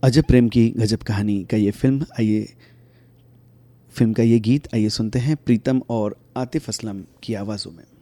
अजब प्रेम की गजब कहानी का ये फिल्म का ये गीत आइए सुनते हैं प्रीतम और आतिफ असलम की आवाज़ों में।